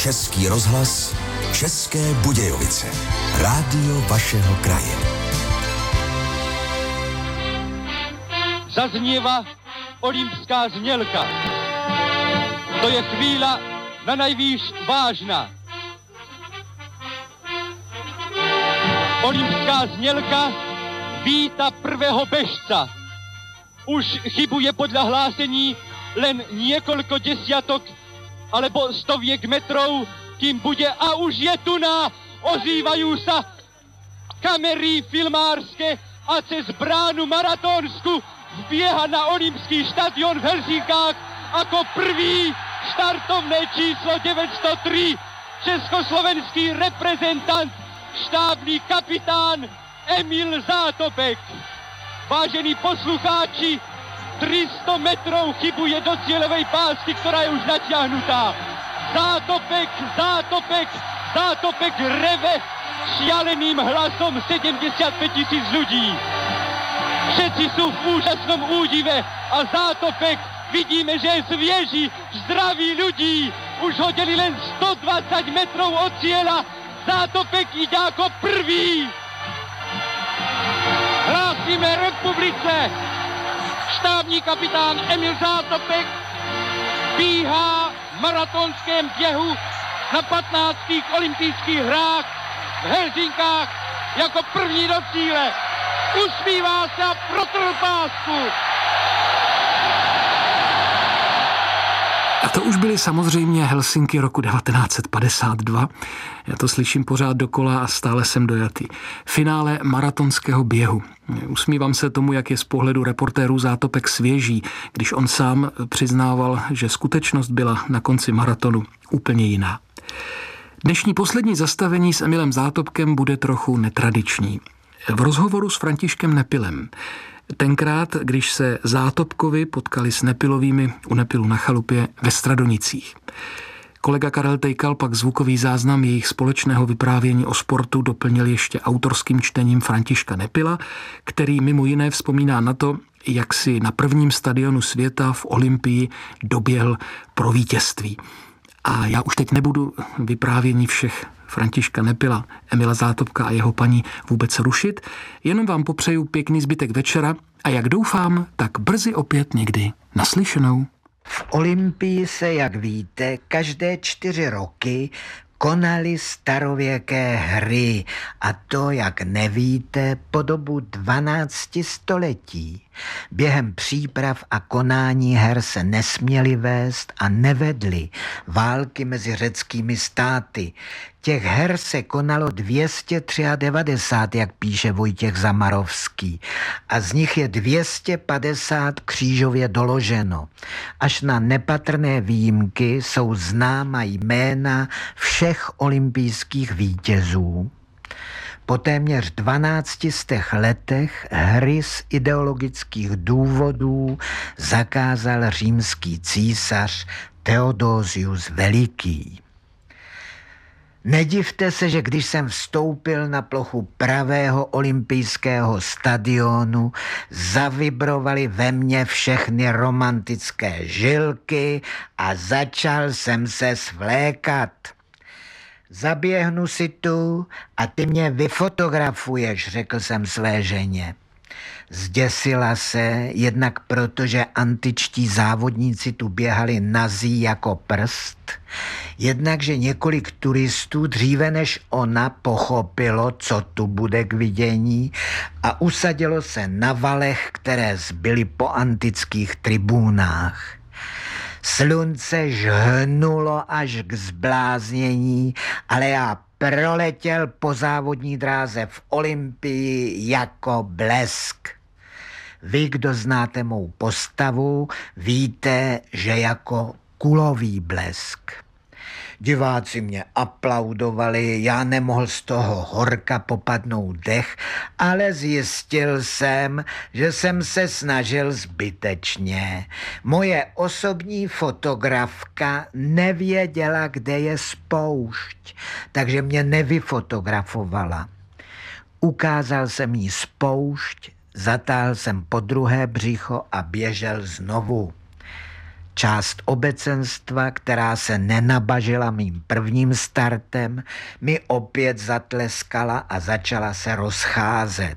Český rozhlas, České Budějovice. Rádio vašeho kraje. Zaznieva olympská znělka. To je chvíľa na najvýš vážna. Olympská znělka víta prvého bežca. Už chybuje podľa hlásení len niekoľko desiatok alebo stoviek metrov, kým bude, a už je tu ozývajú sa kamery filmárske a cez bránu maratónsku vbieha na olympský štadión v Helsinkách ako prvý štartovné číslo 903 československý reprezentant, štábny kapitán Emil Zátopek. Vážení poslucháči, 300 metrov chybuje do cieľovej pásky, ktorá je už natiahnutá. Zátopek reve šialeným hlasom 75 000 ľudí. Všetci sú v úžasnom údive a Zátopek, vidíme, že je svieži, zdraví ľudí. Už hodili len 120 metrov od cieľa. Zátopek ide ako prvý. Hlásime republice. Štábní kapitán Emil Zátopek bíhá v maratonském běhu na 15. olympijských hrách v Helsinkách jako první do cíle. Usmívá se a protrhl pásku. A to už byly samozřejmě Helsinky roku 1952. Já to slyším pořád dokola a stále jsem dojatý. Finále maratonského běhu. Usmívám se tomu, jak je z pohledu reportérů Zátopek svěží, když on sám přiznával, že skutečnost byla na konci maratonu úplně jiná. Dnešní poslední zastavení s Emilem Zátopkem bude trochu netradiční. V rozhovoru s Františkem Nepilem. Tenkrát, když se Zátopkovi potkali s Nepilovými u Nepilu na chalupě ve Stradonicích. Kolega Karel Tejkal pak zvukový záznam jejich společného vyprávění o sportu doplnil ještě autorským čtením Františka Nepila, který mimo jiné vzpomíná na to, jak si na prvním stadionu světa v Olympii doběhl pro vítězství. A já už teď nebudu vyprávění všech Františka Nepila, Emila Zátopka a jeho paní vůbec rušit, jenom vám popřeju pěkný zbytek večera a jak doufám, tak brzy opět někdy naslyšenou. V Olympii se, jak víte, každé 4 roky konaly starověké hry, a to, jak nevíte, po dobu 12 století. Během příprav a konání her se nesměly vést a nevedly války mezi řeckými státy. Těch her se konalo 293, jak píše Vojtěch Zamarovský, a z nich je 250 křížově doloženo. Až na nepatrné výjimky jsou známa jména všech olympijských vítězů. Po téměř 12 letech hry z ideologických důvodů zakázal římský císař Theodosius Veliký. Nedivte se, že když jsem vstoupil na plochu pravého olympijského stadionu, zavibrovaly ve mně všechny romantické žilky a začal jsem se svlékat. Zaběhnu si tu a ty mě vyfotografuješ, řekl jsem své ženě. Zděsila se, jednak protože antičtí závodníci tu běhali nazí jako prst, jednak, že několik turistů dříve než ona pochopilo, co tu bude k vidění, a usadilo se na valech, které zbyly po antických tribunách. Slunce žhnulo až k zbláznění, ale já proletěl po závodní dráze v Olympii jako blesk. Vy, kdo znáte mou postavu, víte, že jako kulový blesk. Diváci mě aplaudovali, já nemohl z toho horka popadnout dech, ale zjistil jsem, že jsem se snažil zbytečně. Moje osobní fotografka nevěděla, kde je spoušť, takže mě nevyfotografovala. Ukázal jsem jí spoušť, zatáhl jsem po druhé břicho a běžel znovu. Část obecenstva, která se nenabažila mým prvním startem, mi opět zatleskala a začala se rozcházet.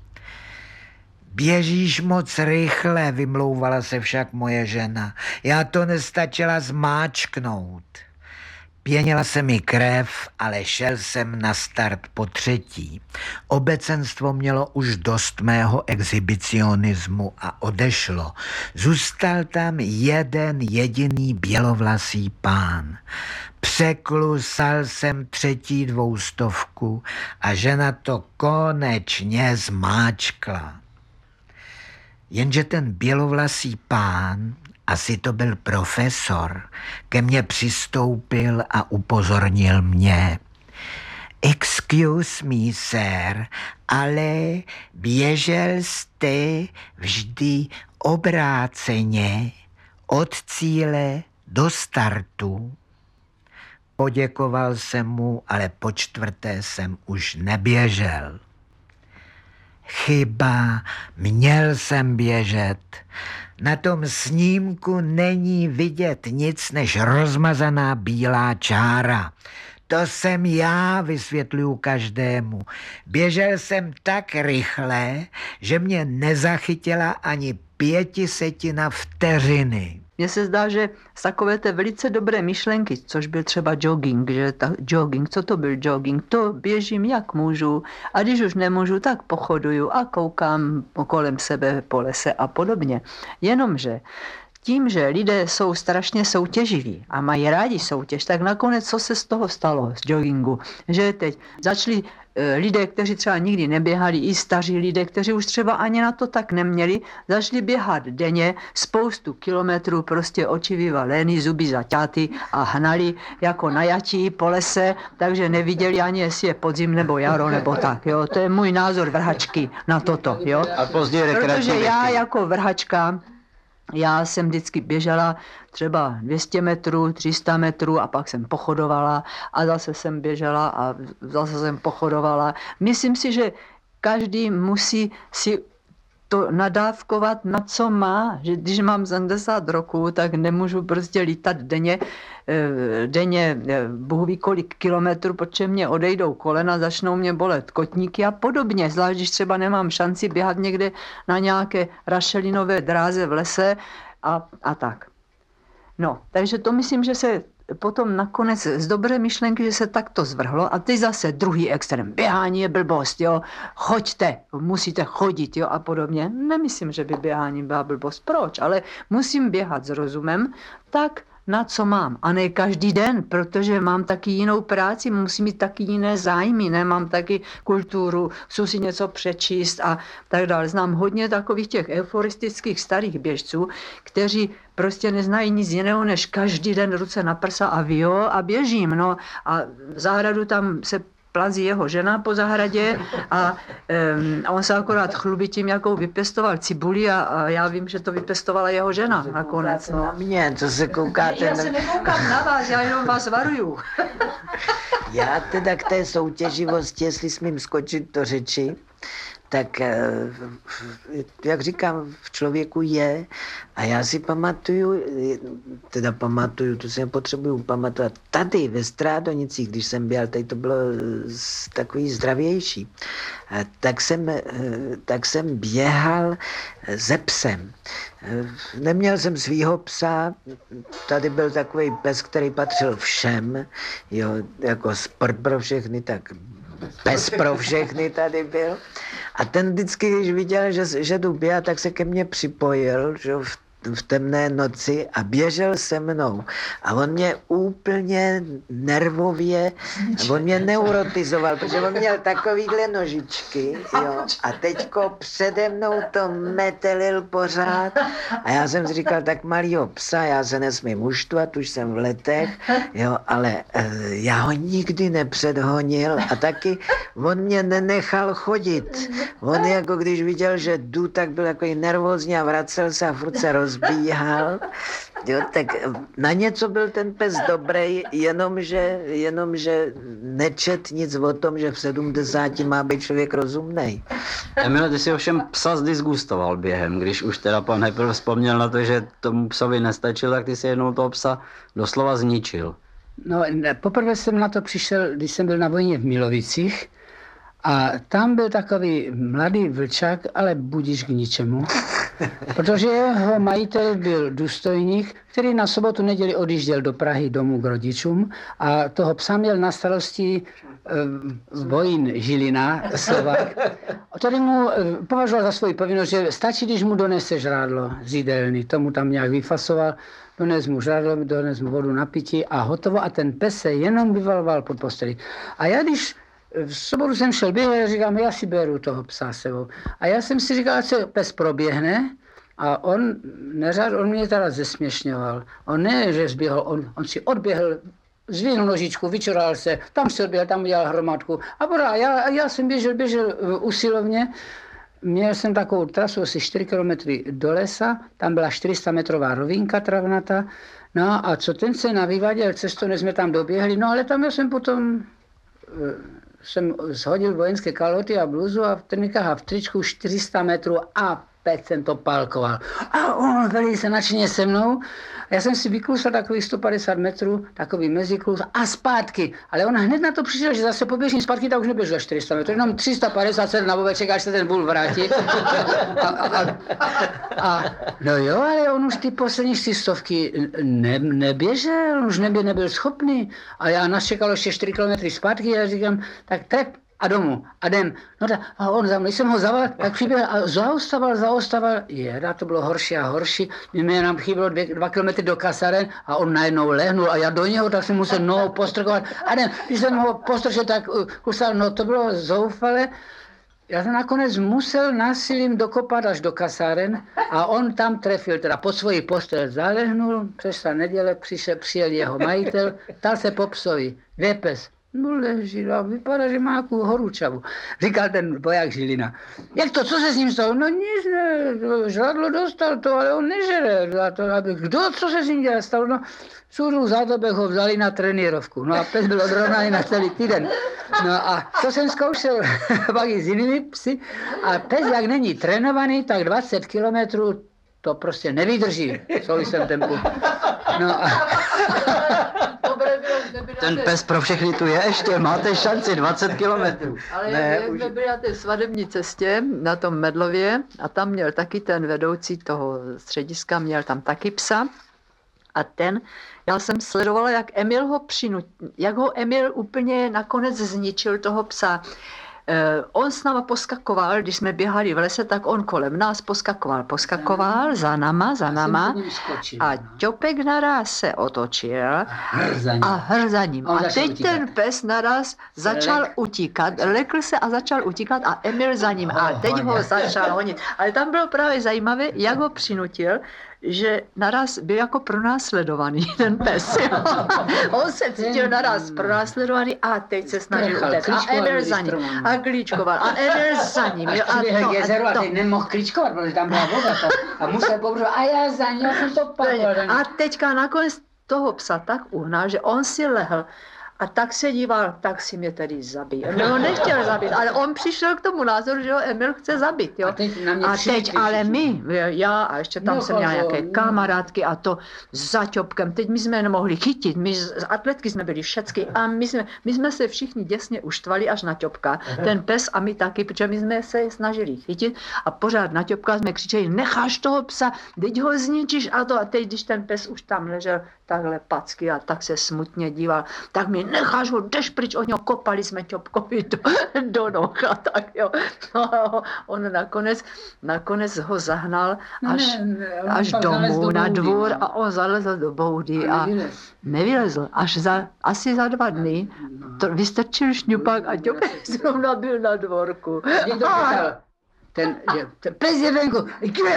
Běžíš moc rychle, vymlouvala se však moje žena. Já to nestačila zmáčknout. Pěnila se mi krev, ale šel jsem na start po třetí. Obecenstvo mělo už dost mého exhibicionismu a odešlo. Zůstal tam jeden jediný bělovlasý pán. Překlusal jsem třetí 200 a žena to konečně zmáčkla. Jenže ten bělovlasý pán, asi to byl profesor, ke mně přistoupil a upozornil mě. Excuse me, sir, ale běžel jste vždy obráceně od cíle do startu. Poděkoval jsem mu, ale po čtvrté jsem už neběžel. Chyba, měl jsem běžet. Na tom snímku není vidět nic než rozmazaná bílá čára. To jsem já, vysvětluju každému. Běžel jsem tak rychle, že mě nezachytila ani 0,05 vteřiny. Mně se zdá, že z takové té velice dobré myšlenky, což byl třeba jogging, že jogging, co to byl jogging, to běžím jak můžu a když už nemůžu, tak pochoduju a koukám kolem sebe po lese a podobně. Jenomže tím, že lidé jsou strašně soutěživí a mají rádi soutěž, tak nakonec co se z toho stalo z joggingu? Že teď začali lidé, kteří třeba nikdy neběhali, i staří lidé, kteří už třeba ani na to tak neměli, začali běhat denně spoustu kilometrů, prostě oči vyvalený, zuby zaťáty a hnali jako najatí po lese, takže neviděli ani, jestli je podzim nebo jaro nebo tak. Jo. To je můj názor vrhačky na toto. Jo. A později rekreativní. Protože já jako vrhačka, já jsem vždycky běžela třeba 200 metrů, 300 metrů a pak jsem pochodovala a zase jsem běžela a zase jsem pochodovala. Myslím si, že každý musí si to nadávkovat, na co má. Že když mám 70 roků, tak nemůžu prostě lítat denně Bůh ví kolik kilometrů, protože mě odejdou kolena, začnou mě bolet kotníky a podobně. Zvlášť, když třeba nemám šanci běhat někde na nějaké rašelinové dráze v lese a tak. No, takže to myslím, že se potom nakonec z dobré myšlenky, že se takto zvrhlo a teď zase druhý extrém. Běhání je blbost, jo, choďte, musíte chodit, jo, a podobně. Nemyslím, že by běhání byla blbost. Proč? Ale musím běhat s rozumem tak, na co mám. A ne každý den, protože mám taky jinou práci, musím mít taky jiné zájmy, nemám taky kulturu, chci si něco přečíst a tak dále. Znám hodně takových těch euforistických starých běžců, kteří prostě neznají nic jiného, než každý den ruce na prsa a vio a běžím. No a v zahradu tam se plazí jeho žena po zahradě a on se akorát chlubí tím, jakou vypěstoval cibuli a já vím, že to vypěstovala jeho žena nakonec. No. Na mě, co se koukáte? Já se nekoukám na vás, já jenom vás varuju. Já teda k té soutěživosti, jestli smím skočit do řeči, tak, jak říkám, v člověku je a já si pamatuju, to si nepotřebuju pamatovat, tady ve Strádonicích, když jsem běhal, tady to bylo takový zdravější, tak jsem běhal se psem. Neměl jsem svýho psa, tady byl takový pes, který patřil všem, jo, jako sport pro všechny, tak pes pro všechny tady byl. A ten vždycky, když viděl, že jdu běhat, tak se ke mně připojil, že v temné noci a běžel se mnou. A on mě úplně nervově, on mě neurotizoval, protože on měl takovýhle nožičky, jo, a teďko přede mnou to metelil pořád. A já jsem si říkal, tak malýho psa, já se nesmím uštvat, už jsem v letech, jo, ale já ho nikdy nepředhonil a taky on mě nenechal chodit. On jako když viděl, že jdu, tak byl takový nervózní a vracel se a furt se rozbíhal. Jo, tak na něco byl ten pes dobrý, jenomže nečet nic o tom, že v 70 má být člověk rozumnej. Emile, ty si ovšem psa zdisgustoval během, když už teda pan Heppel vzpomněl na to, že tomu psovi nestačil, tak ty si jednou toho psa doslova zničil. No, poprvé jsem na to přišel, když jsem byl na vojně v Milovicích a tam byl takový mladý vlčák, ale budíš k ničemu, protože jeho majitel byl důstojník, který na sobotu neděli odjížděl do Prahy domů k rodičům a toho psa měl na starosti Vojín Žilina, Slovák, který mu považoval za svoji povinnost, že stačí, když mu donese žrádlo z jídelny, tomu tam nějak vyfasoval, dones mu žrádlo, dones mu vodu na pití a hotovo a ten pes se jenom vyvaloval pod posteli. A já když v sobotu jsem šel běhat, říkám, já si beru toho psa sebou. A já jsem si říkal, ať se pes proběhne a on neřád, on mě teda zesměšňoval. On ne, že zběhl, on si odběhl, zvihnul nožičku, vyčural se, tam si odběhl, tam udělal hromadku. A pořád, já jsem běžel usilovně, měl jsem takovou trasu asi 4 kilometry do lesa, tam byla 400 metrová rovinka travnata, no a co ten se navyváděl cestou, než jsme tam doběhli, no ale tam já jsem potom jsem shodil vojenské kalhoty a bluzu a v trnikách a v tričku 400 metrů a pět jsem to palkoval. A on velice nadšeně se mnou. Já jsem si vyklusal takových 150 metrů, takový meziklus a zpátky. Ale on hned na to přišel, že zase poběžím zpátky, tak už neběžel 400 metrů, jenom 350 se na bobeček, až se ten bůl vrátí. No jo, ale on už ty poslední 400 neběžel, on už nebyl schopný. A já nás čekalo ještě 4 kilometry zpátky a já říkám, tak trep a domů a jdem. No tak, a on za mnou, když jsem ho zaval, tak přiběhl a zaostával. Jeda, to bylo horší a horší. Mě nám chybilo 2 kilometry do kasáren a on najednou lehnul a já do něho, tak jsem musel nohou postrkovat. A jdem, když jsem ho postrčil, tak kusal, no to bylo zoufale. Já jsem nakonec musel násilím dokopat až do kasáren a on tam trefil, teda pod svoji postel zalehnul, přešla neděle, přijel jeho majitel, ptal se po psovi, kde je pes? No leží a vypadá, že má nějakou horúčavu. Říkal ten voják Žilina. Jak to, co se s ním stalo? No nic, ne, žrádlo dostal to, ale on nežere. Kdo, co se s ním stalo? No, v Zátopek ho vzali na trenírovku. No a pes byl odrovnaný na celý týden. No a to jsem zkoušel pak i s jinými psy. A pes, jak není trénovaný, tak 20 kilometrů to prostě nevydrží v souvislém tempu. No a... Ten pes pro všechny tu je ještě, máte šanci 20 kilometrů. Ale jak jsme byli na té svadební cestě, na tom Medlově, a tam měl taky ten vedoucí toho střediska, měl tam taky psa. A já jsem sledovala, jak ho Emil úplně nakonec zničil toho psa. On s náma poskakoval, když jsme běhali v lese, tak on kolem nás poskakoval za náma a Ťopek naraz se otočil a hr za ním. A teď ten pes naraz začal utíkat, lekl se a začal utíkat a Emil za ním a teď ho začal honit. Ale tam bylo právě zajímavé, jak ho přinutil, že naraz byl jako pronásledovaný ten pes. On se cítil naraz pronásledovaný a teď se snažil utéct. A Emil za ním. A klíčkoval. A Emil za ním. A jezeru a teď nemohl klíčkovat, protože tam byla voda. A musel pobřovat. A já za ním jsem to padl. A teďka nakonec toho psa tak uhnal, že on si lehl. A tak se díval, tak si mě tedy zabít. Emil ho nechtěl zabít, ale on přišel k tomu názoru, že ho Emil chce zabít. Jo? A teď ale my, já a ještě tam jsem měla nějaké kamarádky a to za Ťopkem. Teď my jsme nemohli chytit, my z atletky jsme byli všecky a my jsme se všichni děsně uštvali až na Ťopka. Ten pes a my taky, protože my jsme se snažili chytit a pořád na Ťopka jsme křičeli, necháš toho psa, teď ho zničíš a to. A teď, když ten pes už tam ležel takhle packy a tak se smutně díval, tak mi necháš ho, jdeš pryč od něho, kopali jsme Ťopkovi do noh a tak jo. No, on nakonec ho zahnal až domů na dvůr a on zalezl do boudy a nevylezl. Asi za 2 dny vystrčil šňupak a Ťopek zrovna byl na dvorku. Ten pes je venku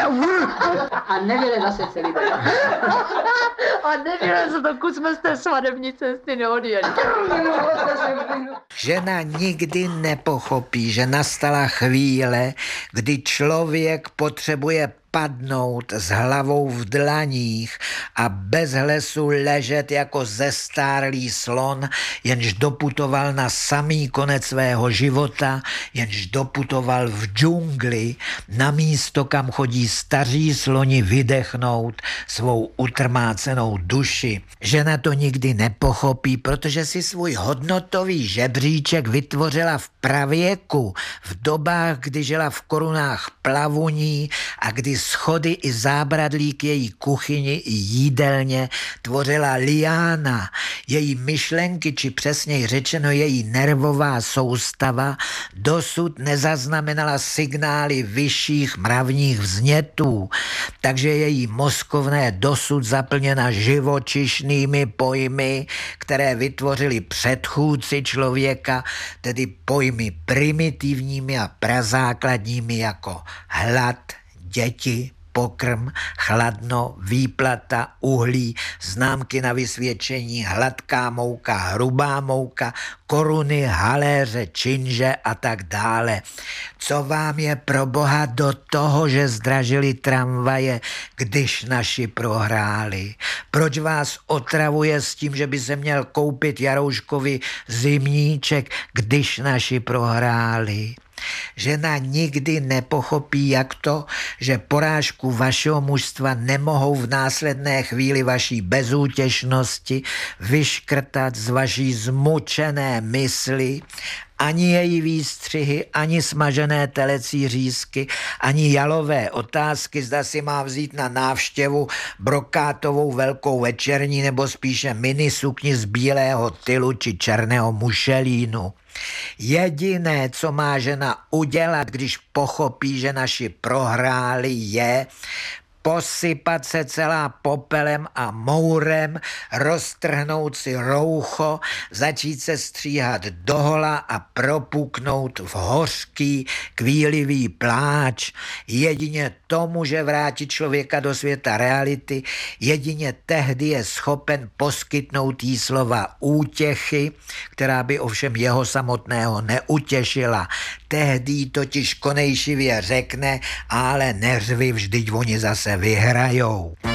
a nevylez zase celý den. A nevylez, dokud jsme z té svadební cesty neodjeli. Žena nikdy nepochopí, že nastala chvíle, kdy člověk potřebuje padnout s hlavou v dlaních a bez hlesu ležet jako zestárlý slon, jenž doputoval na samý konec svého života, jenž doputoval v džungli na místo, kam chodí staří sloni vydechnout svou utrmácenou duši. Žena to nikdy nepochopí, protože si svůj hodnotový žebříček vytvořila v pravěku, v dobách, kdy žila v korunách plavuní a kdy schody i zábradlí k její kuchyni i jídelně tvořila liána. Její myšlenky, či přesněji řečeno její nervová soustava, dosud nezaznamenala signály vyšších mravních vznětů, takže její mozkovna je dosud zaplněna živočišnými pojmy, které vytvořili předchůdci člověka, tedy pojmy primitivními a prazákladními jako hlad, děti, pokrm, chladno, výplata, uhlí, známky na vysvědčení, hladká mouka, hrubá mouka, koruny, haléře, činže a tak dále. Co vám je pro Boha do toho, že zdražili tramvaje, když naši prohráli? Proč vás otravuje s tím, že by se měl koupit Jarouškovi zimníček, když naši prohráli? Žena nikdy nepochopí, jak to, že porážku vašeho mužstva nemohou v následné chvíli vaší bezútěšnosti vyškrtat z vaší zmučené mysli, ani její výstřihy, ani smažené telecí řízky, ani jalové otázky, zda si má vzít na návštěvu brokátovou velkou večerní nebo spíše minisukni z bílého tylu či černého mušelínu. Jediné, co má žena udělat, když pochopí, že naši prohráli, je posypat se celá popelem a mourem, roztrhnout si roucho, začít se stříhat dohola a propuknout v hořký, kvílivý pláč. Jedině to může vrátit člověka do světa reality, jedině tehdy je schopen poskytnout jí slova útěchy, která by ovšem jeho samotného neutěšila. Tehdy totiž konejšivě řekne, ale neřvi, vždyť oni zase vyhrajou.